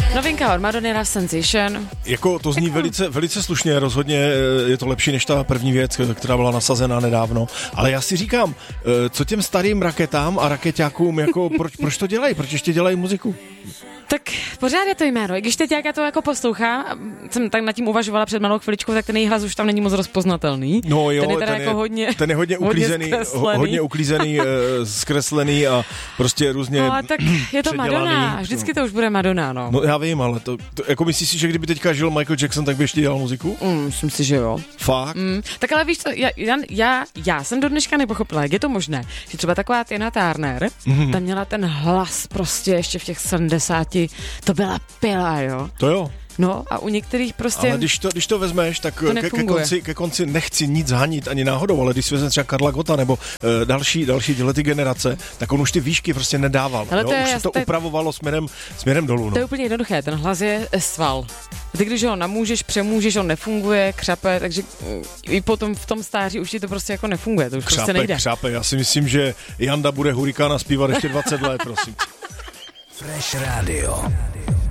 Novinka od Madony Love Sensation. Jako to zní velice slušně, rozhodně je to lepší než ta první věc, která byla nasazena nedávno. Ale já si říkám, co těm starým raketám a rakeťákům, jako proč to dělají? Proč ještě dělají muziku? Tak pořád je to jméno. I když teď jak já to jako poslouchám, jsem tak nad tím uvažovala před malou chviličkou, tak ten její hlas už tam není moc rozpoznatelný. No jo, ten je teda jako hodně hodně uklízený, zkreslený a prostě různě no a tak je to Madonna, vždycky to už bude Madonna, no. No já vím, ale to jako myslíš si, že kdyby teďka žil Michael Jackson, tak by ještě dělal muziku? Myslím si, že jo. Fakt? Tak ale víš co, já jsem do dneška nepochopila, jak je to možné, že třeba taková Tina Turner, tam měla ten hlas prostě ještě v těch 70, to byla pila, jo. To jo. No a u některých prostě... Ale když to vezmeš, tak ke konci nechci nic hanit ani náhodou, ale když si vezmeš třeba Karla Gotta nebo další ty generace, tak on už ty výšky prostě nedával. Ale jo? Už se to upravovalo směrem dolů. No. To je úplně jednoduché, ten hlas je sval. Ty když ho namůžeš, přemůžeš, on nefunguje, křape, takže i potom v tom stáří už ti to prostě jako nefunguje, to už prostě nejde. Křape, já si myslím, že Janda bude Hurikána zpívat ještě 20 let, prosím. Fresh Radio.